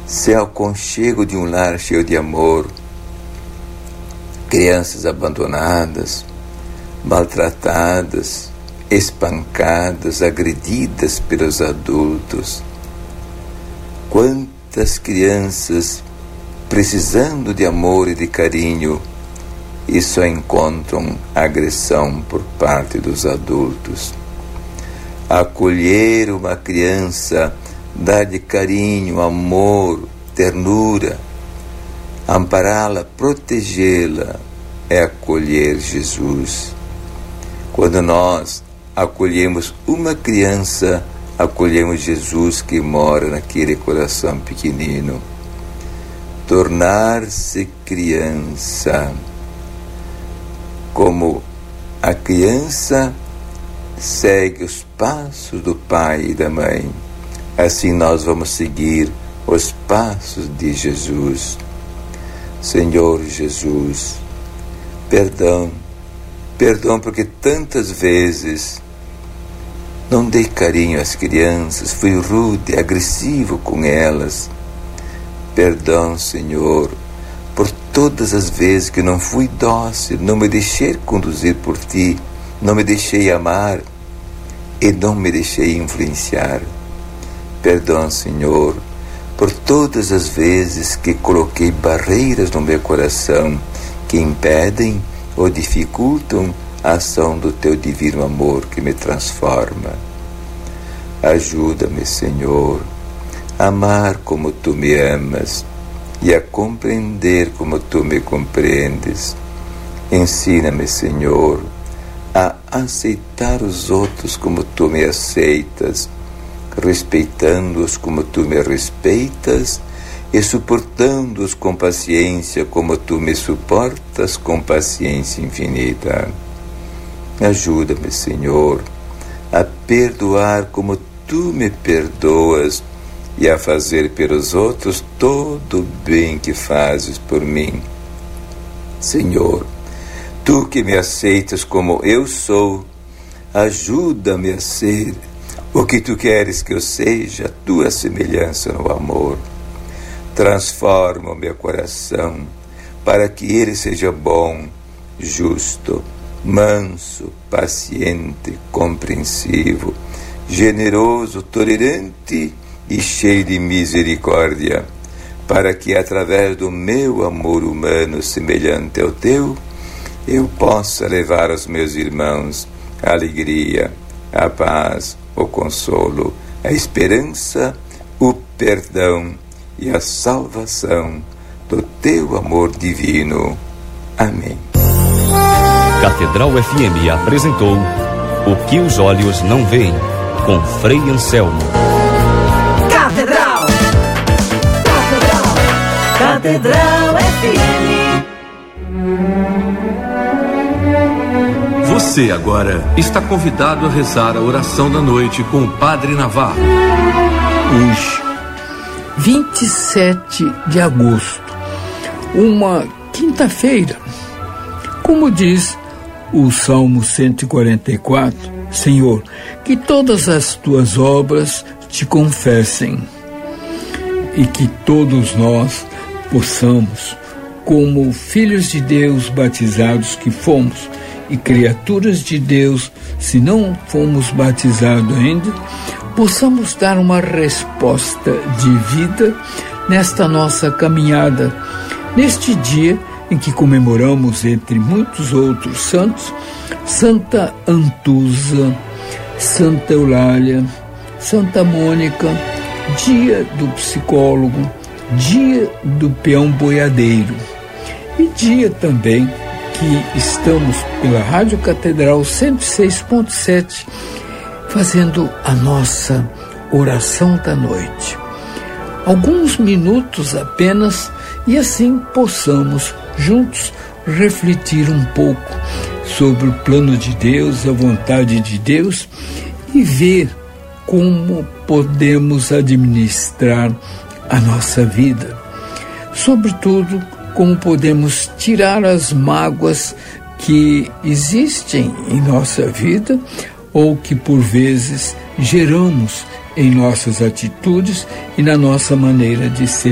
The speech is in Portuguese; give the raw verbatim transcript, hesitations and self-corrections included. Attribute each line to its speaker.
Speaker 1: ser aconchego de um lar cheio de amor. Crianças abandonadas, maltratadas, espancadas, agredidas pelos adultos. Quantas crianças precisando de amor e de carinho e só encontram agressão por parte dos adultos. Acolher uma criança, dar-lhe carinho, amor, ternura, ampará-la, protegê-la, é acolher Jesus. Quando nós acolhemos uma criança, acolhemos Jesus que mora naquele coração pequenino. Tornar-se criança. Como a criança segue os passos do pai e da mãe, assim nós vamos seguir os passos de Jesus. Senhor Jesus, perdão, perdão porque tantas vezes não dei carinho às crianças, fui rude, agressivo com elas. Perdão, Senhor, por todas as vezes que não fui dócil, não me deixei conduzir por Ti, não me deixei amar e não me deixei influenciar. Perdão, Senhor, por todas as vezes que coloquei barreiras no meu coração que impedem ou dificultam a ação do Teu divino amor que me transforma. Ajuda-me, Senhor, a amar como Tu me amas e a compreender como Tu me compreendes. Ensina-me, Senhor, a aceitar os outros como Tu me aceitas, respeitando-os como Tu me respeitas e suportando-os com paciência como Tu me suportas com paciência infinita. Ajuda-me, Senhor, a perdoar como Tu me perdoas e a fazer pelos outros todo o bem que fazes por mim. Senhor, Tu que me aceitas como eu sou, ajuda-me a ser o que Tu queres que eu seja, a Tua semelhança no amor. Transforma o meu coração para que ele seja bom, justo, manso, paciente, compreensivo, generoso, tolerante e cheio de misericórdia, para que através do meu amor humano semelhante ao Teu, eu possa levar aos meus irmãos a alegria, a paz, o consolo, a esperança, o perdão e a salvação do Teu amor divino. Amém.
Speaker 2: Catedral F M apresentou O que os olhos não veem, com Frei Anselmo.
Speaker 3: Catedral! Catedral! Catedral F M.
Speaker 4: Você agora está convidado a rezar a oração da noite com o Padre Navarro.
Speaker 5: Hoje, vinte e sete de agosto, uma quinta-feira, como diz o Salmo cento e quarenta e quatro, Senhor, que todas as Tuas obras Te confessem e que todos nós possamos, como filhos de Deus batizados que fomos e criaturas de Deus, se não fomos batizados ainda, possamos dar uma resposta de vida nesta nossa caminhada, neste dia em que comemoramos, entre muitos outros santos, Santa Antusa, Santa Eulália, Santa Mônica, dia do psicólogo, dia do peão boiadeiro e dia também que estamos pela Rádio Catedral cento e seis ponto sete fazendo a nossa oração da noite. Alguns minutos apenas e assim possamos juntos refletir um pouco sobre o plano de Deus, a vontade de Deus e ver como podemos administrar a nossa vida. Sobretudo, como podemos tirar as mágoas que existem em nossa vida ou que por vezes geramos em nossas atitudes e na nossa maneira de ser.